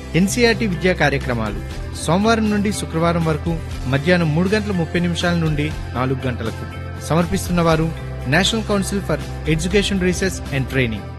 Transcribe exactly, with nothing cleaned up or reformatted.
NCERT విద్యా కార్యక్రమాలు సోమవారం నుండి శుక్రవారం వరకు మధ్యాహ్నం మూడు గంటల ముప్పై నిమిషాల నుండి నాలుగు గంటలకు. సమర్పిస్తున్నవారు national council for education research and training.